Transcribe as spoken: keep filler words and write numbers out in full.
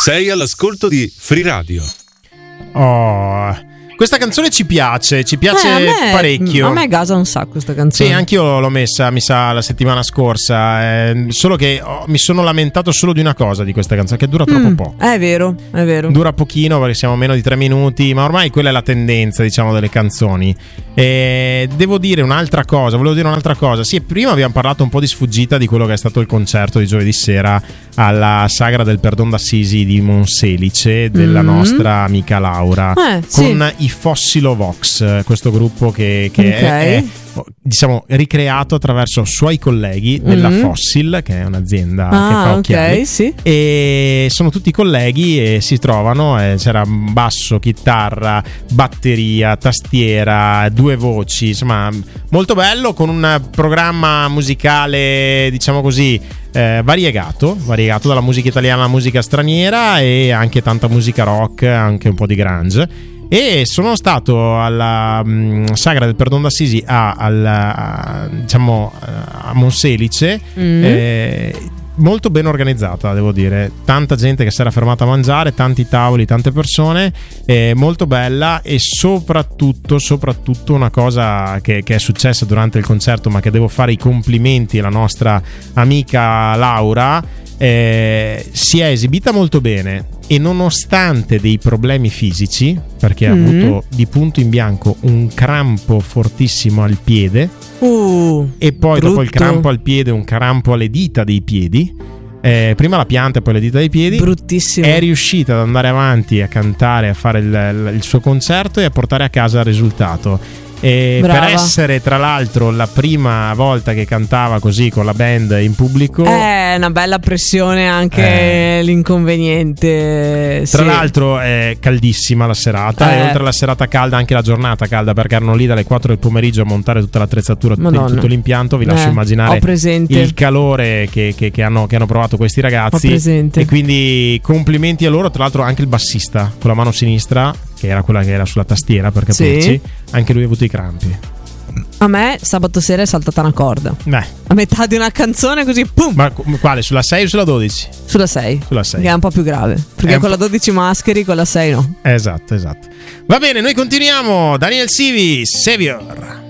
Sei all'ascolto di Free Radio. Oh, questa canzone ci piace, ci piace eh, a me, parecchio. A me gasa un sacco questa canzone. Sì, anch'io l'ho messa, mi sa, la settimana scorsa. Eh, solo che oh, mi sono lamentato solo di una cosa di questa canzone, che dura troppo mm, poco. È vero, è vero. Dura pochino perché siamo a meno di tre minuti, ma ormai quella è la tendenza, diciamo, delle canzoni. E devo dire un'altra cosa, volevo dire un'altra cosa. Sì, prima abbiamo parlato un po' di sfuggita di quello che è stato il concerto di giovedì sera alla Sagra del Perdon d'Assisi di Monselice della mm. nostra amica Laura, eh, con sì. i Fossilo Vox, questo gruppo che, che okay. è, è diciamo ricreato attraverso suoi colleghi della mm-hmm. Fossil, che è un'azienda ah, che fa occhiali, okay, sì. e sono tutti colleghi e si trovano, eh, c'era basso, chitarra, batteria, tastiera, due voci, insomma molto bello, con un programma musicale, diciamo così, eh, variegato, variegato dalla musica italiana alla musica straniera e anche tanta musica rock, anche un po' di grunge. E sono stato alla mh, Sagra del Perdon d'Assisi a, alla, a, diciamo, a Monselice, mm. eh, molto ben organizzata, devo dire, tanta gente che si era fermata a mangiare, tanti tavoli, tante persone, eh, molto bella. E soprattutto soprattutto una cosa che, che è successa durante il concerto, ma che devo fare i complimenti alla nostra amica Laura, eh, si è esibita molto bene e nonostante dei problemi fisici, perché mm-hmm. ha avuto di punto in bianco un crampo fortissimo al piede, uh, e poi brutto. dopo il crampo al piede un crampo alle dita dei piedi, eh, prima la pianta e poi le dita dei piedi, bruttissimo, è riuscita ad andare avanti a cantare, a fare il, il suo concerto e a portare a casa il risultato. E per essere tra l'altro la prima volta che cantava così con la band in pubblico, è una bella pressione anche, eh. l'inconveniente. Tra sì. l'altro è caldissima la serata, eh. e oltre alla serata calda anche la giornata calda, perché erano lì dalle quattro del pomeriggio a montare tutta l'attrezzatura, tutto, tutto l'impianto. Vi lascio eh. immaginare presente. il calore che, che, che, hanno, che hanno provato questi ragazzi. Ho presente. E quindi complimenti a loro. Tra l'altro anche il bassista con la mano sinistra, che era quella che era sulla tastiera, per capirci, sì. anche lui ha avuto i crampi. A me sabato sera è saltata una corda. Beh. A metà di una canzone così, pum. Ma quale? Sulla sei o sulla dodici? Sulla sei. Sulla sei. Che è un po' più grave, perché con la dodici mascheri, con la sei no. Esatto, esatto. Va bene, noi continuiamo. Daniel Sivi, Savior.